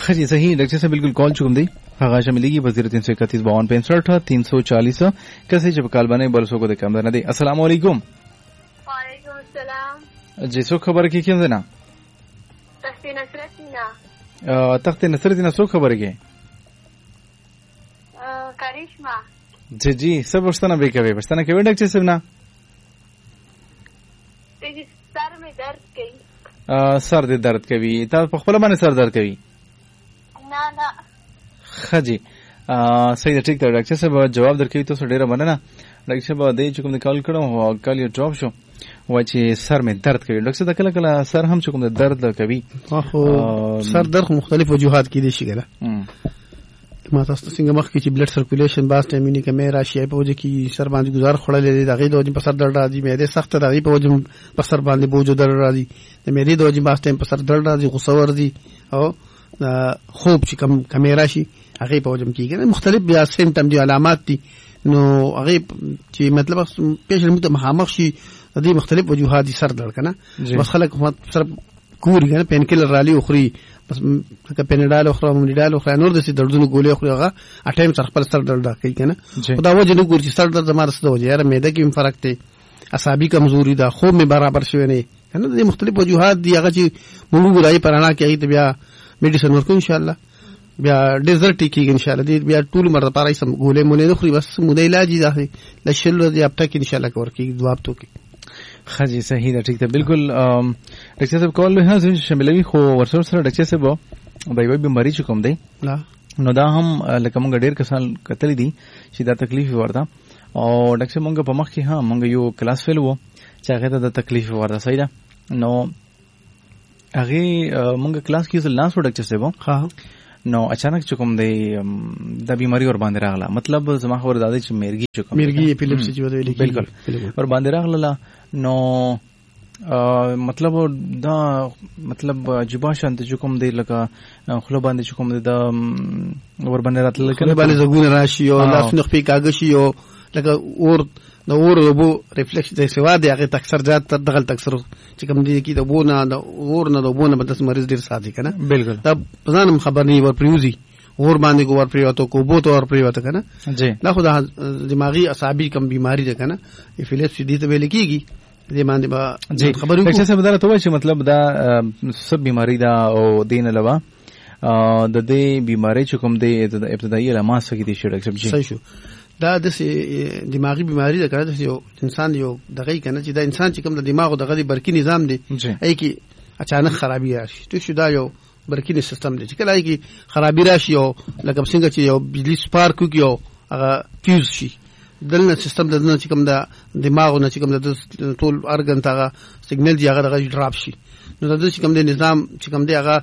जी सही डॉक्टर साहब बिल्कुल कॉल चुकम दी आगाशा मिलेगी 0331 340 कैसे जब काल बने बरसों को देखा नदी अस्सलाम वालेकुम। वालेकुम अस्सलाम जी सो खबर की क्यों देना तख्त नसरतीना सो खबर के करिश्मा जी जी सब वस्तना बेकवे वस्तना के डॉक्टर साहब ना सर में दर्द कई सर दे दर्द कभी ता पखला माने सर दर्द कभी ना ना खजी सही ठीक था डॉक्टर साहब जवाब दरकई तो डेरा बने ना डॉक्टर साहब दे चुकम निकाल करो कल ये ड्रॉप शो वाचे सर में दर्द कभी डॉक्टर साहब कल कल सर हम चुकम दर्द कभी सर दर्द मुख्तलिफ वजूहात की देशी गला ما تاسو څنګه مخ کې چې بلډ سرکولیشن باس ټایمینی کې مې راشي په وجه کې سر باندې گزار خړلې دغه د وجه په سر درد راځي مې دې سخت راځي په وجه په سر باندې بوج درد راځي د مې دې د وجه باس ټایم په سر درد راځي غوسه ورځي او خوب چې کم راشي هغه په وجه کې مختلف بیا سیمټم دي علامات دي نو هغه چې مطلب پیشنټ مت مخامخ شي د مختلف وجوهات دي سر درد کنه بس خلک سر کوری کنه پین کلر رالي اخري بس که پینډال اخرى مونډال اخرى نور د سي دردونو ګولې اخرى هغه اټایم سره خپل سر درد کوي کنه خدا وجه نه ګور چې سر درد زما رسته وجه یاره معده کې فرق دی اعصابي کمزوري ده خوب می برابر شوی نه کنه د مختلف وجوهات دي هغه چې موږ ګورای پرانا کوي ته بیا میډیسن ورکو ان شاء الله بیا ډیزرټ کیږي ان شاء الله دې بیا ټول مرده پارای سم ګولې مونږ نه خوري بس مونږ علاج دي ځه لشل دې اب تک ان شاء الله کور کې جواب تو کې خاجي صحیح ده ٹھیک ده بالکل ډاکټر صاحب کول له هغه شاملوي خو ورسره سره ډاکټر صاحب بای بیماری چکم دی نو دا هم لکه مونږ ډیر کسان کتلی دي چې دا تکلیف ورته او ډاکټر مونږ په مخ کې ها مونږ یو کلاس فیل وو چې هغه ته د تکلیف ورته صحیح ده نو هغه مونږ کلاس کې ځل ناس ډاکټر صاحب ها نو اچانک چکم دی دا بیماری ور باندې راغله مطلب زما خبر دادی چې میرګي اپیلیپسي چې ویل کی بالکل ور باندې راغله نو مطلب دا مطلب جبا شانت چکم دی لکه خلو باندې چکم دی دا ور باندې راتل کنه باندې زګون راشي او لاسونه خپې کاغشي او لکه اور د اور وبو ریفلیکس د سوا دی هغه تکثر زیات تر دغل تکثر چې کوم دی کی د بونه د اور نه د بونه بس مریض ډیر ساتي کنه بالکل دا ځانم خبر نه ور پریوزي اور باندې کو ور پریوتو کو بو تو ور پریوته کنه جی لا خدا دماغي اعصابي کم بیماری ده کنه اپیلیپسي دي ته ویل کیږي دې باندې با خبرو ډاکټر صاحب دا ته وایي چې مطلب دا سب بیماری دا او دین علاوه د دې بیماری چې کوم دی ابتدایي علامات څه دي چې ډاکټر صاحب صحیح شو دا د دماغي بیماری ده کنه یو انسان یو دغه کنه چې دا انسان چې کوم د دماغ دغه برقي نظام دی ای کی اچانک خرابي راشي ته شو دا یو برقي سیستم دی چې کله ای کی خرابي راشي او لکه څنګه چې یو بجلی سپارک کیو هغه فیوز شي دلته سیستم د چې کوم د دماغ نه چې کوم د ټول ارګن ته سیګنل دی هغه ډراپ شي نو د چې کوم د نظام چې کوم دی هغه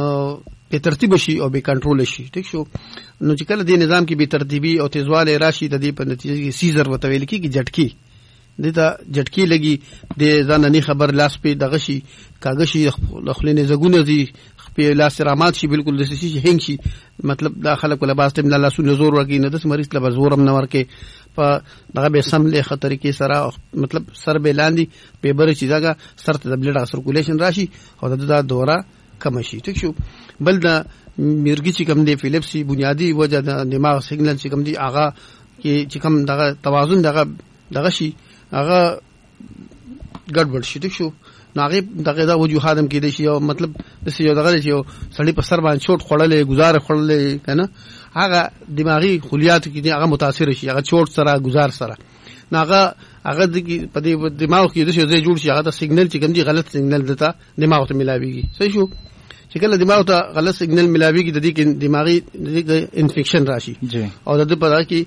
په ترتیب شي او به کنټرول شي ٹھیک شو نو چې کله د نظام کې به ترتیبي او تیزواله راشي د دې په نتیجه کې سیزر وتویل کیږي جټکی دته جټکی لګي د ځاننی خبر لاس په دغه شي کاغشي خلینې زګونه دي په لاس رامات شي بالکل د سې شي هنګ شي مطلب داخله کوله باس ټیم الله سونه زور ورګي نه د مریض له زورم نه ورکه په دغه به سم له خطر کې سره مطلب سر به لاندې په بر چې دغه سر ته د بلډ سرکولیشن راشي او د دوره کم شي ٹھیک شو بل د میرګي چې کوم دی فیلیپسي بنیادی وجه د دماغ سیګنل چې کوم دی هغه کې چې کوم دغه توازن دغه شي هغه ګډوډ شي ٹھیک شو ناغه دغه دا وجوهات هم کې دي شي او مطلب د یو دغه چې یو سړی په سر باندې چوټ خړلې گزار خړلې کنه هغه دماغي خلیات کې دي هغه متاثر شي هغه چوټ سره گزار سره ناغه هغه په دې دماغ کې د څه ځای جوړ شي هغه د سیګنل چې کوم دی غلط سیګنل دته دماغ ته ملاويږي صحیح شو چې کله دماغ ته غلط سیګنل ملاويږي د دې کې دماغي انفیکشن راشي او د په دغه کې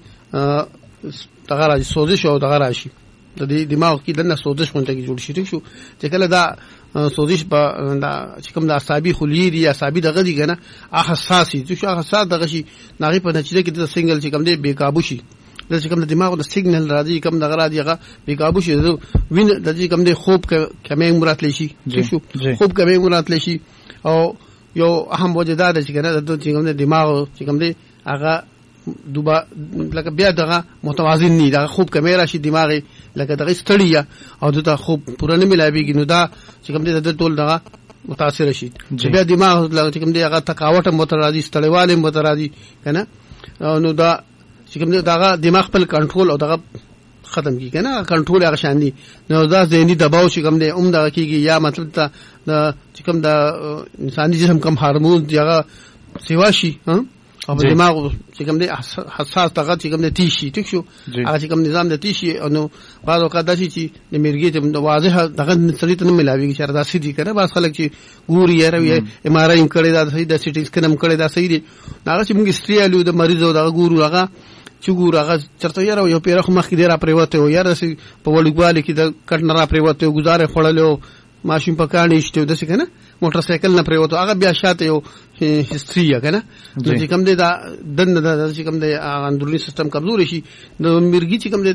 دغه راځي سوزش او دغه راشي د دې دماغ کې دنه سوزش مونږ ته جوړ شي ٹھیک شو چې کله دا سوزش په چې کوم د اعصابي خلیې دي اعصابي دغه دي کنه حساسي چې حساس دغه شي ناغي په نتیجه کې د سنگل چې کوم دی بے قابو شي د چې کوم د دماغ د سیګنل راځي کوم دغه راځي هغه بے قابو شي وین د چې کوم دی خوب کمې مرات لشي ٹھیک شو خوب کمې مرات لشي او یو اهم وجه دا ده چې کنه د چې کوم د دماغ چې کوم دی هغه دوبا لکه بیا دغه متوازن نه دا خوب کمې راشي دماغي لکه دغه ستړیا او دته خوب پوره نه ملایږي نو دا چې کوم دې د ټول دغه متاثر شي بیا دماغ چې کوم دی هغه تقاوت هم وته راځي ستړیواله هم وته راځي کنه نو دا چې کوم دی دا دماغ خپل کنټرول او دغه ختم کی کنه کنټرول هغه شان دي نو دا ذهني دباو چې کوم دی دا کیږي یا مطلب ته چې کوم دا انساني جسم کم هارمون هغه سیوا شي او دماغ چې کوم دی حساس دغه چې کوم دی تیشي ټیک شو هغه چې کوم نظام د تیشي نو بعض اوقات داسي چې د مرګي ته واضح دغه سړی ته نه ملاوي چې راځي دي کنه بعض خلک چې ګوري یا ام ار آی کړي دا صحیح د سټي سکن کړي دا صحیح دي هغه چې موږ استریالو د مریض او دغه ګورو هغه چې ګور هغه چرته یو پیره خو مخکې دی را پریوته و یا رسې په وړوګوالي کې د کټ نه را پریوته و ګزاره خړلو ماشین په کاڼي شته د څه کنه موټر سایکل نه پریوته هغه بیا شاته یو هستري کنه چې کوم دی دا دنه د چې کوم دی اندرونی سیستم کمزور شي د مرګي چې کوم دی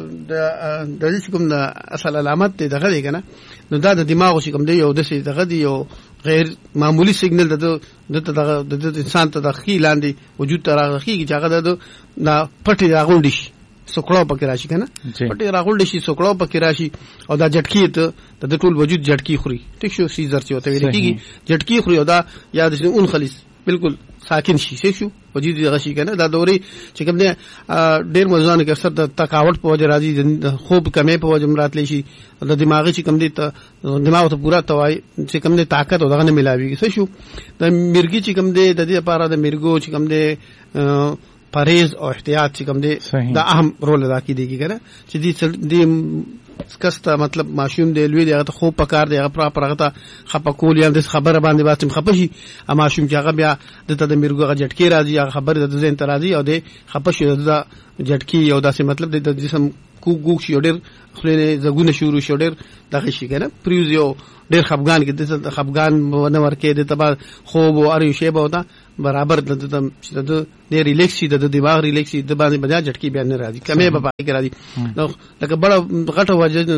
د چې کوم د اصل علامت دی دغه دی کنه نو دا د دماغ چې کوم دی یو د څه دغه دی یو غیر معمولی سیګنل د انسان ته د خې لاندې وجود ته راغی چې هغه د پټي راغونډي شي سوکړو پکې راشي کنه پټي راغونډي شي سوکړو پکې راشي او دا جټکی ته د ټول وجود جټکی خوري ټیک شو سیزر چې وته ویل کیږي جټکی خوري او دا یاد شي اون خلیص بالکل ساکن شي شو وجود دغه شي کنه دا دوري چې کوم نه ډیر مزونه کې اکثر د تکاوت په وجه راځي خوب کمې په وجه راتلی شي د دماغي چې کوم دي ته دماغ ته پورا توای چې کوم دي طاقت او دغه نه ملاوي څه شو د مرګي چې کوم دي د دې لپاره د مرګو چې کوم دي پرهیز او احتیاط چې کوم دي دا اهم رول ادا کیږي کنه چې دې سکستا مطلب ماشوم دی لوی دی هغه خوب پکار دی هغه پر هغه ته خپکول یا د خبره باندې باسم خپشي ا ماشوم چې هغه بیا د مرګو هغه جټکی راځي هغه خبره د ذهن ته راځي او د خپشي د جټکی یو داسې مطلب د جسم کوګ شي ډېر خلینه زګونه شروع شي ډېر دغه شي کنه پریوز یو ډېر خفغان کې د خفغان نه ورکه د تبا خوب او اړ شی به وتا برابر د ریلیکس شي د دماغ ریلیکس شي د باندې بجا جټکی بیان نه راځي کمه به پای کې راځي لکه بڑا غټه وجه